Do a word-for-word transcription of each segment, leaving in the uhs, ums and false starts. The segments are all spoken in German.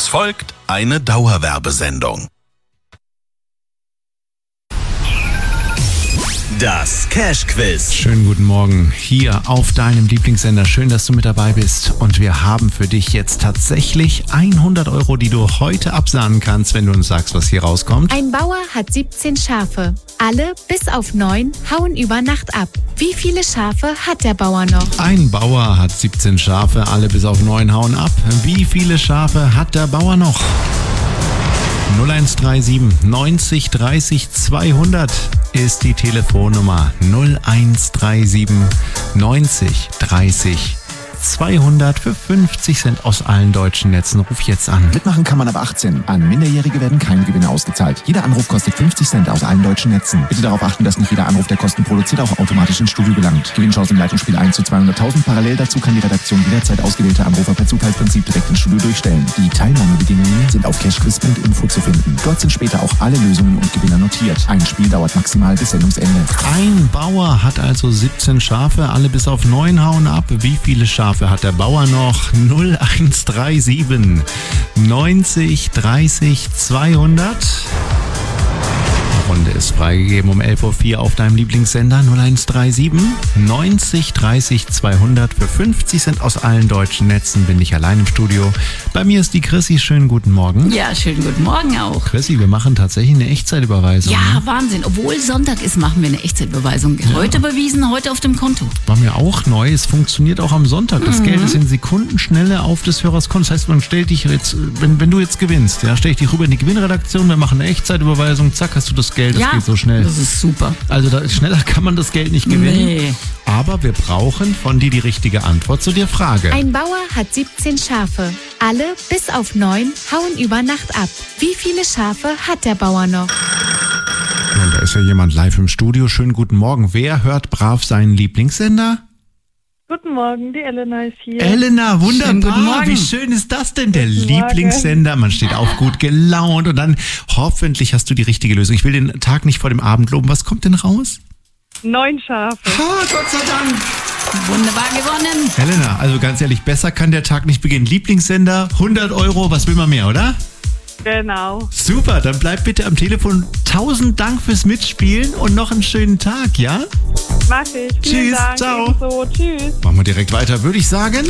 Es folgt eine Dauerwerbesendung. Das Cash-Quiz. Schönen guten Morgen hier auf deinem Lieblingssender. Schön, dass du mit dabei bist. Und wir haben für dich jetzt tatsächlich hundert Euro, die du heute absahnen kannst, wenn du uns sagst, was hier rauskommt. Ein Bauer hat siebzehn Schafe. Alle bis auf neun hauen über Nacht ab. Wie viele Schafe hat der Bauer noch? Ein Bauer hat siebzehn Schafe. Alle bis auf neun hauen ab. Wie viele Schafe hat der Bauer noch? null eins drei sieben neunzig dreißig zweihundert ist die Telefonnummer. null eins drei sieben neunzig dreißig zweihundert für fünfzig Cent aus allen deutschen Netzen. Ruf jetzt an. Mitmachen kann man ab achtzehn. An Minderjährige werden keine Gewinne ausgezahlt. Jeder Anruf kostet fünfzig Cent aus allen deutschen Netzen. Bitte darauf achten, dass nicht jeder Anruf, der Kosten produziert, auch automatisch ins Studio gelangt. Gewinnchance im Leitungsspiel eins zu zweihunderttausend. Parallel dazu kann die Redaktion jederzeit ausgewählte Anrufer per Zufallsprinzip direkt ins Studio durchstellen. Die Teilnahmebedingungen sind auf cashquiz punkt info zu finden. Dort sind später auch alle Lösungen und Gewinner notiert. Ein Spiel dauert maximal bis Sendungsende. Ein Bauer hat also siebzehn Schafe, alle bis auf neun hauen ab. Wie viele Schafe hat der Bauer noch? null eins drei sieben neunzig dreißig zweihundert. Die Runde ist freigegeben um elf Uhr vier auf deinem Lieblingssender. null eins drei sieben neunzig dreißig zweihundert für fünfzig Cent aus allen deutschen Netzen. Bin ich allein im Studio. Bei mir ist die Chrissy. Schönen guten Morgen. Ja, schönen guten Morgen auch. Chrissy, wir machen tatsächlich eine Echtzeitüberweisung. Ja, ne? Wahnsinn. Obwohl Sonntag ist, machen wir eine Echtzeitüberweisung. Ja. Heute überwiesen, heute auf dem Konto. War mir auch neu. Es funktioniert auch am Sonntag. Das Mhm. Geld ist in Sekundenschnelle auf des Hörers Konto. Das heißt, man stellt dich jetzt, wenn, wenn du jetzt gewinnst, ja, stell ich dich rüber in die Gewinnredaktion, wir machen eine Echtzeitüberweisung, zack, hast du das Geld. Das ja, geht so schnell. das ist super. Also da, schneller kann man das Geld nicht gewinnen. Nee. Aber wir brauchen von dir die richtige Antwort zu der Frage. Ein Bauer hat siebzehn Schafe. Alle bis auf neun hauen über Nacht ab. Wie viele Schafe hat der Bauer noch? Und da ist ja jemand live im Studio. Schönen guten Morgen. Wer hört brav seinen Lieblingssender? Guten Morgen, die Elena ist hier. Elena, wunderbar. Schönen guten Morgen. Wie schön ist das denn? Der Guten Lieblingssender. Man steht auf, gut gelaunt und dann hoffentlich hast du die richtige Lösung. Ich will den Tag nicht vor dem Abend loben. Was kommt denn raus? Neun Schafe. Ah, Gott sei Dank. Wunderbar gewonnen. Helena, also ganz ehrlich, besser kann der Tag nicht beginnen. Lieblingssender, hundert Euro, was will man mehr, oder? Genau. Super, dann bleib bitte am Telefon. Tausend Dank fürs Mitspielen und noch einen schönen Tag, ja? Mach ich. Vielen Tschüss, Dank. ciao. Ebenso. Tschüss. Machen wir direkt weiter, würde ich sagen.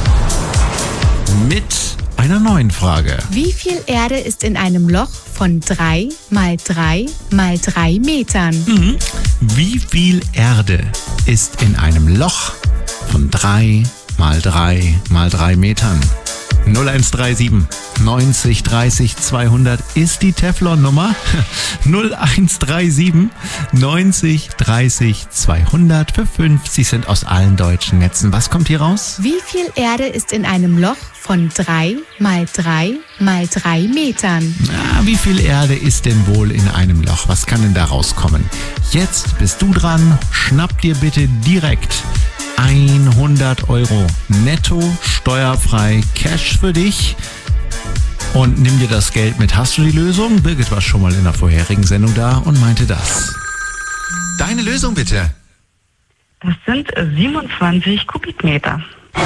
Mit einer neuen Frage. Wie viel Erde ist in einem Loch von drei mal drei mal drei Metern? Mhm. Wie viel Erde ist in einem Loch von drei mal drei mal drei Metern? null eins drei sieben neunzig dreißig zweihundert ist die Teflon-Nummer. null eins drei sieben neunzig dreißig zweihundert für fünfzig Cent aus allen deutschen Netzen. Was kommt hier raus? Wie viel Erde ist in einem Loch von drei mal drei mal drei Metern? Na, wie viel Erde ist denn wohl in einem Loch? Was kann denn da rauskommen? Jetzt bist du dran. Schnapp dir bitte direkt hundert Euro netto, steuerfrei, Cash für dich. Und nimm dir das Geld mit. Hast du die Lösung? Birgit war schon mal in der vorherigen Sendung da und meinte das. Deine Lösung bitte. Das sind siebenundzwanzig Kubikmeter.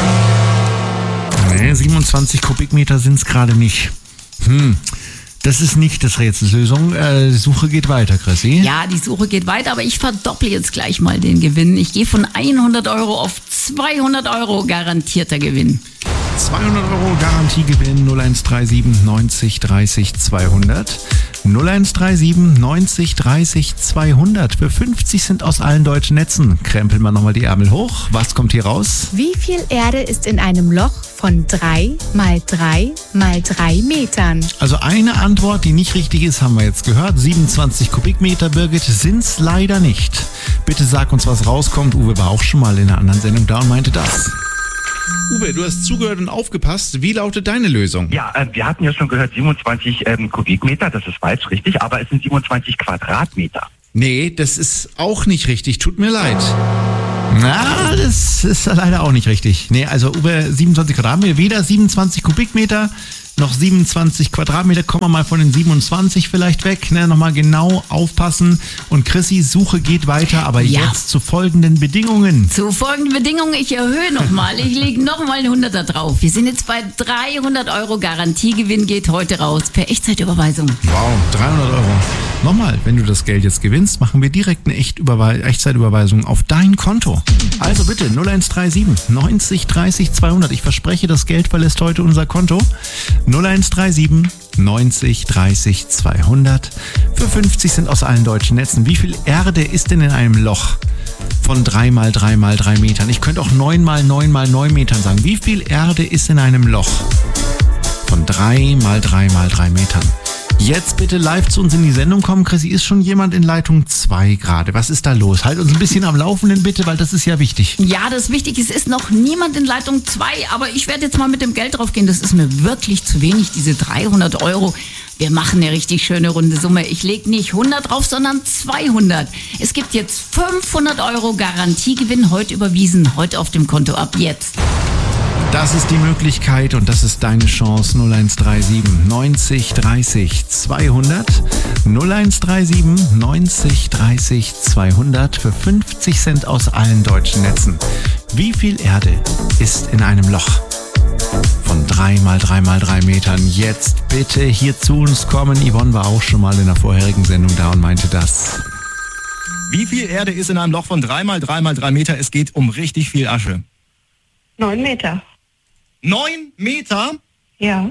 Nee, siebenundzwanzig Kubikmeter sind es gerade nicht. Hm. Das ist nicht das Rätselslösung. Äh, die Suche geht weiter, Chrissy. Ja, die Suche geht weiter, aber ich verdopple jetzt gleich mal den Gewinn. Ich gehe von hundert Euro auf zweihundert Euro garantierter Gewinn. zweihundert Euro Garantiegewinn null eins drei sieben neunzig dreißig zweihundert. null eins drei sieben neunzig dreißig zweihundert für fünfzig Cent aus allen deutschen Netzen. Krempeln wir nochmal die Ärmel hoch. Was kommt hier raus? Wie viel Erde ist in einem Loch von drei mal drei mal drei Metern? Also eine Antwort, die nicht richtig ist, haben wir jetzt gehört. siebenundzwanzig Kubikmeter, Birgit, sind's leider nicht. Bitte sag uns, was rauskommt. Uwe war auch schon mal in einer anderen Sendung da und meinte das. Uwe, du hast zugehört und aufgepasst. Wie lautet deine Lösung? Ja, äh, wir hatten ja schon gehört siebenundzwanzig ähm, Kubikmeter, das ist falsch, richtig, aber es sind siebenundzwanzig Quadratmeter. Nee, das ist auch nicht richtig. Tut mir leid. Na, das ist leider auch nicht richtig. Nee, also über siebenundzwanzig Quadratmeter, weder siebenundzwanzig Kubikmeter noch siebenundzwanzig Quadratmeter, kommen wir mal von den siebenundzwanzig vielleicht weg, ne? Nochmal genau aufpassen. Und Chrissy, Suche geht weiter, aber Ja. jetzt zu folgenden Bedingungen. Zu folgenden Bedingungen, ich erhöhe nochmal, ich lege nochmal einen Hunderter drauf. Wir sind jetzt bei dreihundert Euro Garantiegewinn, geht heute raus per Echtzeitüberweisung. Wow, dreihundert Euro. Nochmal, wenn du das Geld jetzt gewinnst, machen wir direkt eine Echtüberwe- Echtzeitüberweisung auf dein Konto. Also bitte null eins drei sieben neunzig dreißig zweihundert. Ich verspreche, das Geld verlässt heute unser Konto. null eins drei sieben neunzig dreißig zweihundert. Für fünfzig Cent aus allen deutschen Netzen. Wie viel Erde ist denn in einem Loch von drei mal drei mal drei Metern? Ich könnte auch neun mal neun mal neun Metern sagen. Wie viel Erde ist in einem Loch von drei mal drei mal drei Metern? Jetzt bitte live zu uns in die Sendung kommen. Chrissy, ist schon jemand in Leitung zwei gerade? Was ist da los? Halt uns ein bisschen am Laufenden bitte, weil das ist ja wichtig. Ja, das Wichtige ist, es ist noch niemand in Leitung zwei, aber ich werde jetzt mal mit dem Geld drauf gehen. Das ist mir wirklich zu wenig, diese dreihundert Euro. Wir machen eine richtig schöne runde Summe. Ich lege nicht hundert drauf, sondern zweihundert. Es gibt jetzt fünfhundert Euro Garantiegewinn heute überwiesen, heute auf dem Konto ab jetzt. Das ist die Möglichkeit und das ist deine Chance. null eins drei sieben neunzig dreißig zweihundert. null eins drei sieben neunzig dreißig zweihundert für fünfzig Cent aus allen deutschen Netzen. Wie viel Erde ist in einem Loch von drei mal drei mal drei Metern? Jetzt bitte hier zu uns kommen. Yvonne war auch schon mal in der vorherigen Sendung da und meinte das. Wie viel Erde ist in einem Loch von drei mal drei mal drei Meter? Es geht um richtig viel Asche. Neun Meter. Neun Meter? Ja.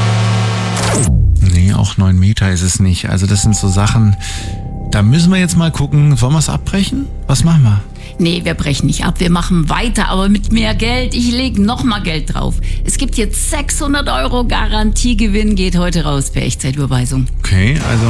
Nee, auch neun Meter ist es nicht. Also das sind so Sachen, da müssen wir jetzt mal gucken. Wollen wir es abbrechen? Was machen wir? Nee, wir brechen nicht ab, wir machen weiter, aber mit mehr Geld. Ich lege nochmal Geld drauf. Es gibt jetzt sechshundert Euro Garantiegewinn, geht heute raus per Echtzeitüberweisung. Okay, also...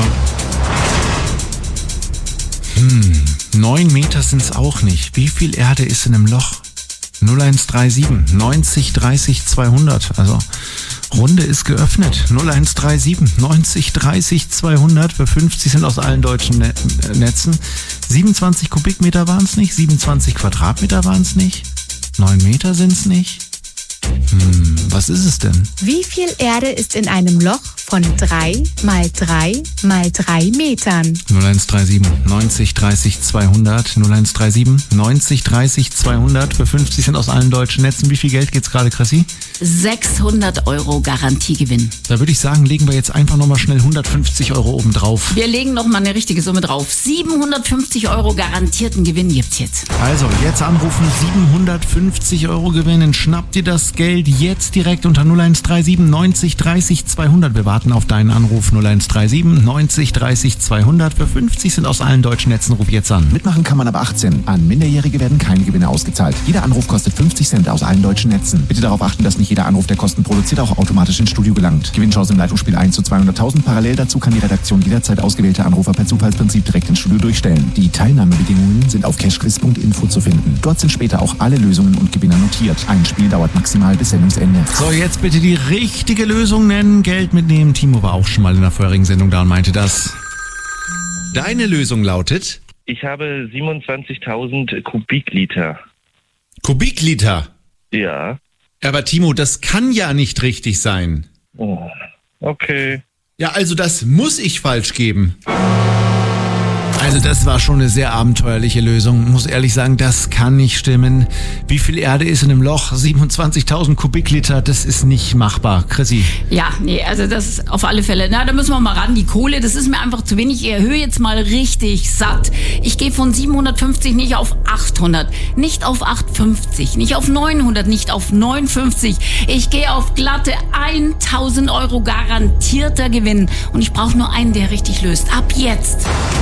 Hm, neun Meter sind es auch nicht. Wie viel Erde ist in einem Loch? null eins drei sieben neunzig dreißig zweihundert. Also Runde ist geöffnet. null eins drei sieben neunzig dreißig zweihundert für fünfzig Cent aus allen deutschen Net- Netzen. siebenundzwanzig Kubikmeter waren es nicht. siebenundzwanzig Quadratmeter waren es nicht. neun Meter sind es nicht. Hm, was ist es denn? Wie viel Erde ist in einem Loch von drei mal drei mal drei Metern? null eins drei sieben neunzig dreißig zweihundert. null eins drei sieben neunzig dreißig zweihundert für fünfzig Cent aus allen deutschen Netzen. Wie viel Geld geht's gerade, Chrissy? sechshundert Euro Garantiegewinn. Da würde ich sagen, legen wir jetzt einfach nochmal schnell hundertfünfzig Euro oben drauf. Wir legen nochmal eine richtige Summe drauf. siebenhundertfünfzig Euro garantierten Gewinn gibt's jetzt. Also, jetzt anrufen, siebenhundertfünfzig Euro gewinnen. Schnappt dir das Geld jetzt direkt unter null eins drei sieben neunzig dreißig zweihundert. Wir warten auf deinen Anruf null eins drei sieben neunzig dreißig zweihundert. Für fünfzig sind aus allen deutschen Netzen. Ruf jetzt an. Mitmachen kann man ab achtzehn. An Minderjährige werden keine Gewinne ausgezahlt. Jeder Anruf kostet fünfzig Cent aus allen deutschen Netzen. Bitte darauf achten, dass nicht jeder Anruf, der Kosten produziert, auch automatisch ins Studio gelangt. Gewinnchance im Leitungsspiel eins zu zweihunderttausend. Parallel dazu kann die Redaktion jederzeit ausgewählte Anrufer per Zufallsprinzip direkt ins Studio durchstellen. Die Teilnahmebedingungen sind auf cashquiz punkt info zu finden. Dort sind später auch alle Lösungen und Gewinner notiert. Ein Spiel dauert maximal bis Sendungsende. So, jetzt bitte die richtige Lösung nennen. Geld mitnehmen. Timo war auch schon mal in der vorherigen Sendung da und meinte das. Deine Lösung lautet? Ich habe siebenundzwanzigtausend Kubikliter. Kubikliter. Ja. Aber Timo, das kann ja nicht richtig sein. Oh, okay. Ja, also das muss ich falsch geben. Also das war schon eine sehr abenteuerliche Lösung. Muss ehrlich sagen, das kann nicht stimmen. Wie viel Erde ist in einem Loch? siebenundzwanzigtausend Kubikliter, das ist nicht machbar. Chrissy. Ja, nee, also das ist auf alle Fälle, na, da müssen wir mal ran. Die Kohle, das ist mir einfach zu wenig. Ich erhöhe jetzt mal richtig satt. Ich gehe von siebenhundertfünfzig nicht auf achthundert, nicht auf achthundertfünfzig, nicht auf neunhundert, nicht auf neunundfünfzig. Ich gehe auf glatte tausend Euro garantierter Gewinn. Und ich brauche nur einen, der richtig löst. Ab jetzt.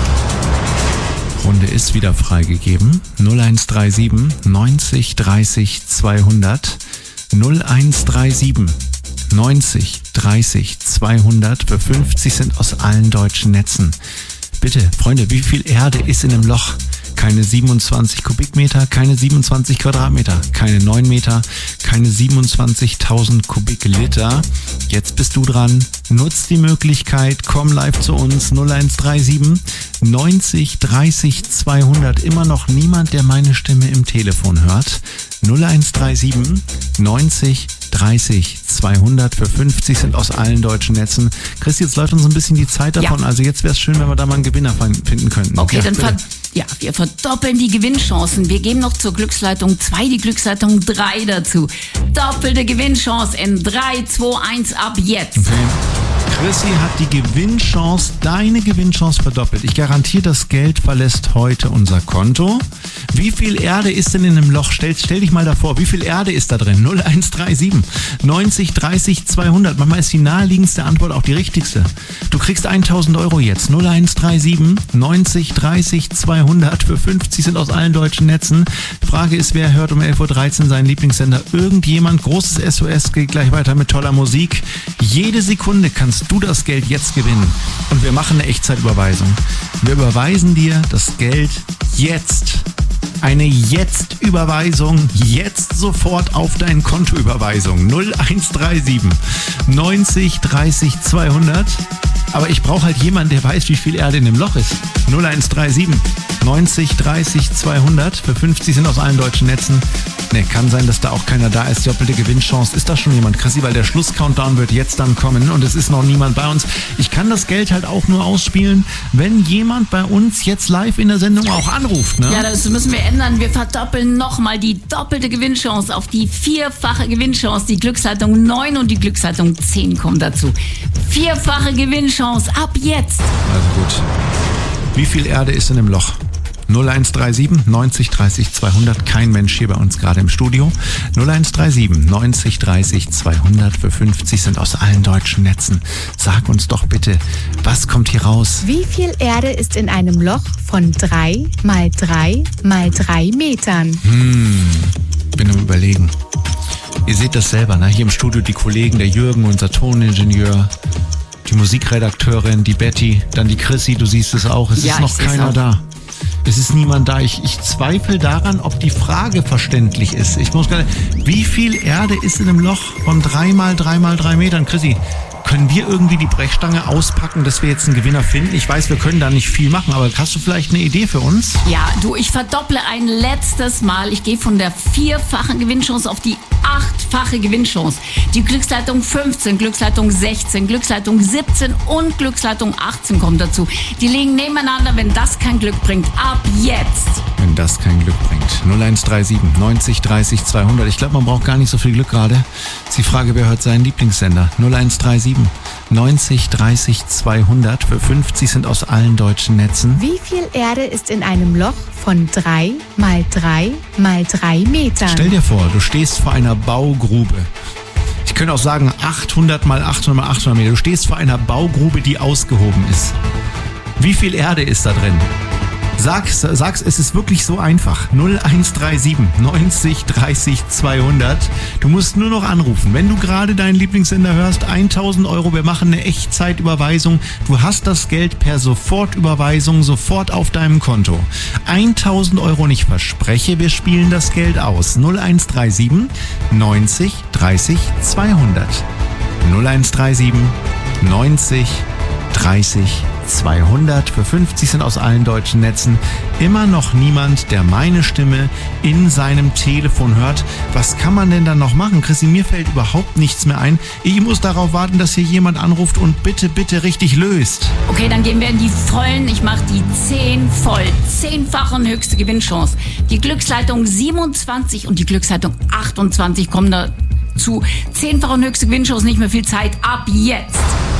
Runde ist wieder freigegeben. null eins drei sieben neunzig dreißig zweihundert. null eins drei sieben neunzig dreißig zweihundert für fünfzig Cent aus allen deutschen Netzen. Bitte, Freunde, wie viel Erde ist in einem Loch? Keine siebenundzwanzig Kubikmeter, keine siebenundzwanzig Quadratmeter, keine neun Meter, keine siebenundzwanzigtausend Kubikliter. Jetzt bist du dran. Nutz die Möglichkeit, komm live zu uns. null eins drei sieben neunzig dreißig zweihundert. Immer noch niemand, der meine Stimme im Telefon hört. null eins drei sieben neunzig dreißig zweihundert für fünfzig sind aus allen deutschen Netzen. Christi, jetzt läuft uns ein bisschen die Zeit davon. Ja. Also jetzt wäre es schön, wenn wir da mal einen Gewinner finden könnten. Okay, ja, dann ver ja, wir verdoppeln die Gewinnchancen. Wir geben noch zur Glücksleitung zwei, die Glücksleitung drei dazu. Doppelte Gewinnchance in drei, zwei, eins ab jetzt. Okay. Chrissy hat die Gewinnchance, deine Gewinnchance verdoppelt. Ich garantiere, das Geld verlässt heute unser Konto. Wie viel Erde ist denn in einem Loch? Stell, stell dich mal davor, wie viel Erde ist da drin? null eins drei sieben neunzig dreißig zweihundert. Manchmal ist die naheliegendste Antwort auch die richtigste. Du kriegst tausend Euro jetzt. null eins drei sieben neunzig dreißig zweihundert für fünfzig sind aus allen deutschen Netzen. Frage ist, wer hört um elf Uhr dreizehn seinen Lieblingssender? Irgendjemand? Großes S O S, geht gleich weiter mit toller Musik. Jede Sekunde kannst du das Geld jetzt gewinnen. Und wir machen eine Echtzeitüberweisung. Wir überweisen dir das Geld jetzt. Eine Jetzt-Überweisung, jetzt sofort auf dein Kontoüberweisung. null eins drei sieben neunzig dreißig zweihundert. Aber ich brauche halt jemanden, der weiß, wie viel Erde in dem Loch ist. null eins drei sieben neunzig dreißig zweihundert. Für fünfzig sind aus allen deutschen Netzen. Ne, kann sein, dass da auch keiner da ist. Doppelte Gewinnchance. Ist da schon jemand, Chrissy? Weil der Schluss-Countdown wird jetzt dann kommen und es ist noch niemand bei uns. Ich kann das Geld halt auch nur ausspielen, wenn jemand bei uns jetzt live in der Sendung auch anruft. Ne? Ja, das müssen wir ändern. Wir verdoppeln nochmal die doppelte Gewinnchance auf die vierfache Gewinnchance. Die Glücksleitung neun und die Glücksleitung zehn kommen dazu. Vierfache Gewinnchance ab jetzt. Also gut. Wie viel Erde ist in dem Loch? null eins drei sieben neunzig dreißig zweihundert. Kein Mensch hier bei uns gerade im Studio. null eins drei sieben neunzig dreißig zweihundert für fünfzig sind aus allen deutschen Netzen. Sag uns doch bitte, was kommt hier raus? Wie viel Erde ist in einem Loch von drei mal drei mal drei Metern? Hm, bin am Überlegen. Ihr seht das selber, ne? Hier im Studio die Kollegen, der Jürgen, unser Toningenieur, die Musikredakteurin, die Betty, dann die Chrissy, du siehst es auch. Es ja, ist noch keiner da. Es ist niemand da. Ich, ich zweifle daran, ob die Frage verständlich ist. Ich muss gerade, wie viel Erde ist in einem Loch von drei mal drei mal drei Metern? Chrissy, können wir irgendwie die Brechstange auspacken, dass wir jetzt einen Gewinner finden? Ich weiß, wir können da nicht viel machen, aber hast du vielleicht eine Idee für uns? Ja, du, ich verdopple ein letztes Mal. Ich gehe von der vierfachen Gewinnchance auf die achtfache Gewinnchance. Die Glücksleitung fünfzehn, Glücksleitung sechzehn, Glücksleitung siebzehn und Glücksleitung achtzehn kommen dazu. Die liegen nebeneinander, wenn das kein Glück bringt. Ab jetzt! Wenn das kein Glück bringt. null eins drei sieben neunzig dreißig zweihundert. Ich glaube, man braucht gar nicht so viel Glück gerade. Ist die Frage, wer hört seinen Lieblingssender? null eins drei sieben neunzig dreißig zweihundert. Für fünfzig sind aus allen deutschen Netzen. Wie viel Erde ist in einem Loch von drei mal drei mal drei Metern? Stell dir vor, du stehst vor einer Baugrube. Ich könnte auch sagen achthundert mal achthundert mal achthundert Meter. Du stehst vor einer Baugrube, die ausgehoben ist. Wie viel Erde ist da drin? Sag's, sag's, es ist wirklich so einfach. null eins drei sieben neunzig dreißig zweihundert. Du musst nur noch anrufen. Wenn du gerade deinen Lieblingssender hörst, tausend Euro, wir machen eine Echtzeitüberweisung. Du hast das Geld per Sofortüberweisung sofort auf deinem Konto. tausend Euro und ich verspreche, wir spielen das Geld aus. null eins drei sieben neunzig dreißig zweihundert. null eins drei sieben neunzig dreißig zweihundert. Für fünfzig sind aus allen deutschen Netzen immer noch niemand, der meine Stimme in seinem Telefon hört. Was kann man denn dann noch machen? Chrissy, mir fällt überhaupt nichts mehr ein. Ich muss darauf warten, dass hier jemand anruft und bitte, bitte richtig löst. Okay, dann gehen wir in die Vollen. Ich mache die zehn voll. Zehnfache höchste Gewinnchance. Die Glücksleitung siebenundzwanzig und die Glücksleitung achtundzwanzig kommen dazu. Zehnfache höchste Gewinnchance, nicht mehr viel Zeit. Ab jetzt!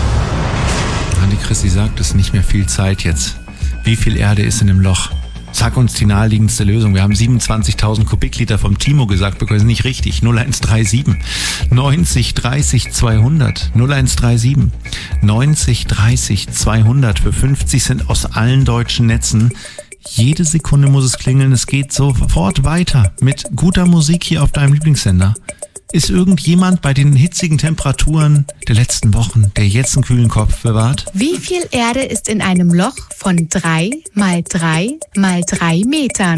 Die Chrissy sagt, es ist nicht mehr viel Zeit jetzt. Wie viel Erde ist in dem Loch? Sag uns die naheliegendste Lösung. Wir haben siebenundzwanzigtausend Kubikliter vom Timo gesagt bekommen. Das ist nicht richtig. null eins drei sieben neunzig dreißig zweihundert. null eins drei sieben neunzig dreißig zweihundert. Für fünfzig sind aus allen deutschen Netzen. Jede Sekunde muss es klingeln. Es geht sofort weiter mit guter Musik hier auf deinem Lieblingssender. Ist irgendjemand bei den hitzigen Temperaturen der letzten Wochen, der jetzt einen kühlen Kopf bewahrt? Wie viel Erde ist in einem Loch von drei mal drei mal drei Metern?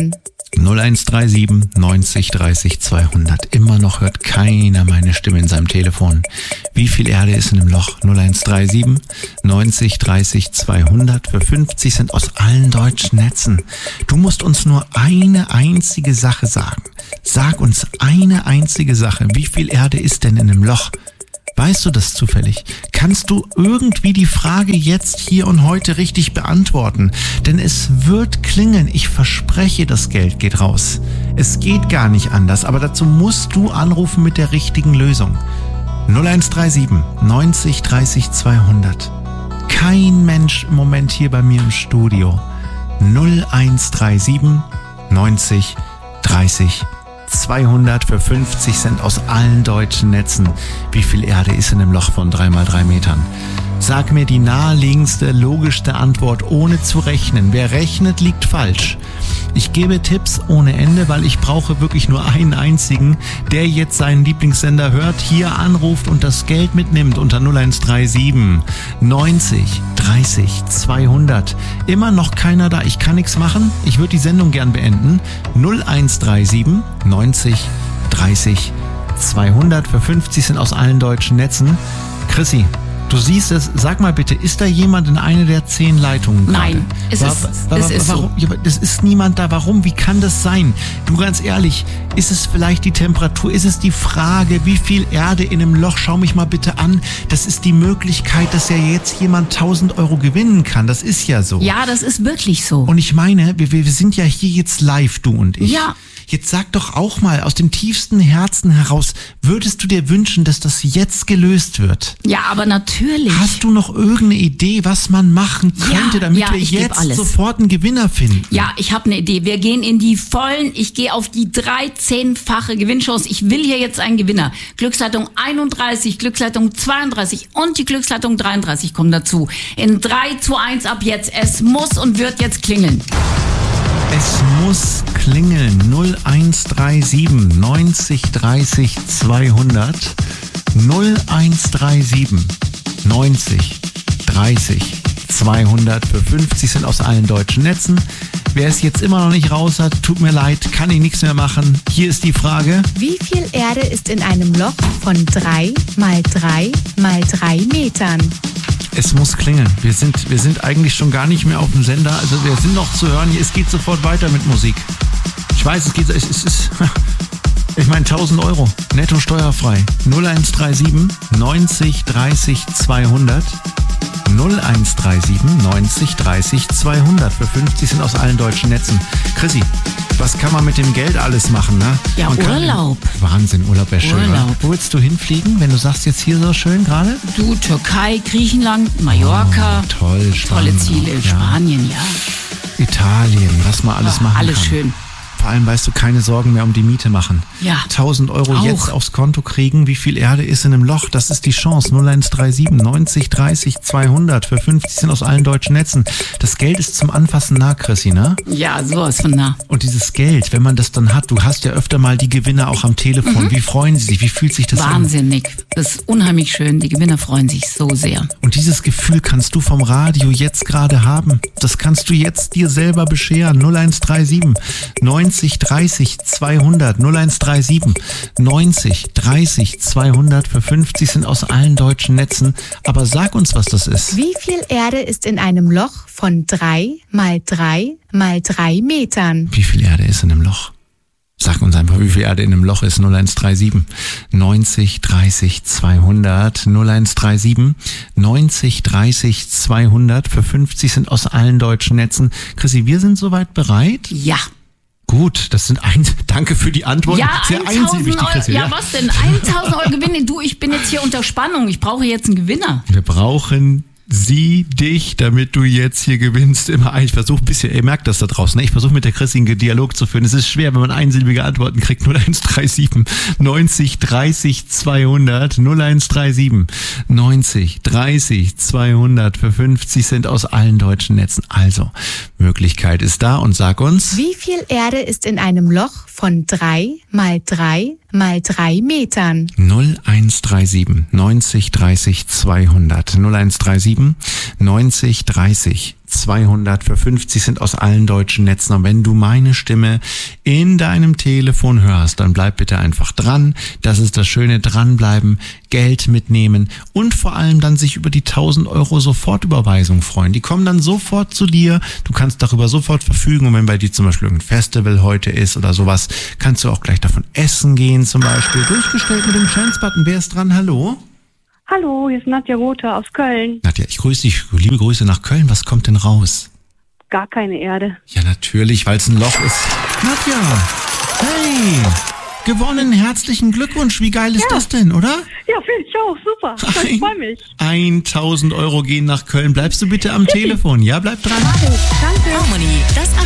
null eins drei sieben neunzig dreißig zweihundert. Immer noch hört keiner meine Stimme in seinem Telefon. Wie viel Erde ist in dem Loch? null eins drei sieben neunzig dreißig zweihundert. Für fünfzig Cent aus allen deutschen Netzen. Du musst uns nur eine einzige Sache sagen. Sag uns eine einzige Sache. Wie viel Erde ist denn in dem Loch? Weißt du das zufällig? Kannst du irgendwie die Frage jetzt, hier und heute richtig beantworten? Denn es wird klingeln. Ich verspreche, das Geld geht raus. Es geht gar nicht anders, aber dazu musst du anrufen mit der richtigen Lösung. null eins drei sieben neunzig dreißig zweihundert. Kein Mensch im Moment hier bei mir im Studio. null eins drei sieben neunzig dreißig zweihundert für fünfzig Cent aus allen deutschen Netzen. Wie viel Erde ist in dem Loch von drei mal drei Metern? Sag mir die naheliegendste, logischste Antwort, ohne zu rechnen. Wer rechnet, liegt falsch. Ich gebe Tipps ohne Ende, weil ich brauche wirklich nur einen einzigen, der jetzt seinen Lieblingssender hört, hier anruft und das Geld mitnimmt unter null eins drei sieben neunzig dreißig zweihundert. Immer noch keiner da. Ich kann nichts machen. Ich würde die Sendung gern beenden. null eins drei sieben neunzig dreißig zweihundert für fünfzig Cent aus allen deutschen Netzen. Chrissy, du siehst es, sag mal bitte, ist da jemand in einer der zehn Leitungen gerade? Nein, es war, ist, war, es ist warum, so. ja, es ist niemand da. Warum? Wie kann das sein? Du, ganz ehrlich, ist es vielleicht die Temperatur? Ist es die Frage, wie viel Erde in einem Loch? Schau mich mal bitte an. Das ist die Möglichkeit, dass ja jetzt jemand tausend Euro gewinnen kann. Das ist ja so. Ja, das ist wirklich so. Und ich meine, wir, wir sind ja hier jetzt live, du und ich. Ja. Jetzt sag doch auch mal aus dem tiefsten Herzen heraus, würdest du dir wünschen, dass das jetzt gelöst wird? Ja, aber natürlich. Hast du noch irgendeine Idee, was man machen könnte, Ja, damit ja, wir ich geb jetzt alles. sofort einen Gewinner finden? Ja, ich habe eine Idee. Wir gehen in die vollen, ich gehe auf die dreizehnfache Gewinnchance. Ich will hier jetzt einen Gewinner. Glücksleitung einunddreißig, Glücksleitung zweiunddreißig und die Glücksleitung dreiunddreißig kommen dazu. In drei zu eins ab jetzt. Es muss und wird jetzt klingeln. Es muss klingeln. null eins drei sieben neunzig dreißig zweihundert. null eins drei sieben neunzig dreißig zweihundert für fünfzig Cent aus allen deutschen Netzen. Wer es jetzt immer noch nicht raus hat, tut mir leid, kann ich nichts mehr machen. Hier ist die Frage. Wie viel Erde ist in einem Loch von drei mal drei mal drei Metern? Es muss klingeln. Wir sind, wir sind eigentlich schon gar nicht mehr auf dem Sender. Also wir sind noch zu hören. Es geht sofort weiter mit Musik. Ich weiß, es geht, es ist, es ist ich meine tausend Euro. Netto steuerfrei. null eins drei sieben neunzig dreißig zweihundert. null eins drei sieben neunzig dreißig zweihundert für fünfzig Cent aus allen deutschen Netzen. Chrissy, was kann man mit dem Geld alles machen, ne? Ja, man Urlaub. Kann, Wahnsinn, Urlaub wäre schön. Urlaub. Wo willst du hinfliegen, wenn du sagst, jetzt hier so schön gerade? Du, Türkei, Griechenland, Mallorca. Oh, toll, Tolle Spanien Ziele. auch, ja. Spanien, ja. Italien, was man alles Ah, machen alles kann. schön. Vor allem, weißt du, keine Sorgen mehr um die Miete machen. Ja. tausend Euro Auch. jetzt aufs Konto kriegen. Wie viel Erde ist in einem Loch? Das ist die Chance. null eins drei sieben neunzig dreißig zweihundert für fünfzig Cent aus allen deutschen Netzen. Das Geld ist zum Anfassen nah, Chrissy, ne? Ja, sowas von nah. Und dieses Geld, wenn man das dann hat, du hast ja öfter mal die Gewinner auch am Telefon. Mhm. Wie freuen sie sich? Wie fühlt sich das an? Wahnsinnig. Das ist unheimlich schön. Die Gewinner freuen sich so sehr. Und dieses Gefühl kannst du vom Radio jetzt gerade haben. Das kannst du jetzt dir selber bescheren. null eins drei sieben neunzig dreißig zweihundert. null eins drei sieben neunzig dreißig zweihundert für fünfzig Cent aus allen deutschen Netzen. Aber sag uns, was das ist. Wie viel Erde ist in einem Loch von drei mal drei mal drei Metern? Wie viel Erde ist in einem Loch? Sag uns einfach, wie viel Erde in einem Loch ist. null eins drei sieben neunzig dreißig zweihundert. null eins drei sieben neunzig dreißig zweihundert für fünfzig Cent aus allen deutschen Netzen. Chrissy, wir sind soweit bereit? Ja. Gut, das sind ein, danke für die Antwort. Ja, Sehr einsilbig, die Euro. Chrissy. Ja, was denn? tausend Euro Gewinne. Du, ich bin jetzt hier unter Spannung. Ich brauche jetzt einen Gewinner. Wir brauchen sie, dich, damit du jetzt hier gewinnst. Immer ein, ich versuche ein bisschen, ihr merkt das da draußen, ne? Ich versuche mit der Chrissy einen Dialog zu führen. Es ist schwer, wenn man einsilbige Antworten kriegt. null eins drei sieben neunzig dreißig zweihundert. null eins drei sieben neunzig dreißig zweihundert für fünfzig Cent aus allen deutschen Netzen. Also, Möglichkeit ist da und sag uns. Wie viel Erde ist in einem Loch von drei mal drei mal drei Metern? null eins drei sieben neunzig dreißig zweihundert. null eins drei sieben neunzig dreißig zweihundert für fünfzig Cent aus allen deutschen Netzen. Und wenn du meine Stimme in deinem Telefon hörst, dann bleib bitte einfach dran. Das ist das Schöne, dranbleiben, Geld mitnehmen und vor allem dann sich über die tausend Euro Sofortüberweisung freuen. Die kommen dann sofort zu dir. Du kannst darüber sofort verfügen. Und wenn bei dir zum Beispiel irgendein Festival heute ist oder sowas, kannst du auch gleich davon essen gehen zum Beispiel. Durchgestellt mit dem Chance-Button. Wer ist dran? Hallo? Hallo, hier ist Nadja Rothe aus Köln. Nadja, ich grüße dich. Liebe Grüße nach Köln. Was kommt denn raus? Gar keine Erde. Ja, natürlich, weil es ein Loch ist. Nadja, hey, gewonnen. Herzlichen Glückwunsch. Wie geil ist Ja. das denn, oder? Ja, finde ich auch. Super. Ich freue mich. tausend Euro gehen nach Köln. Bleibst du bitte am Telefon? Ja, bleib dran. Danke. Harmony, das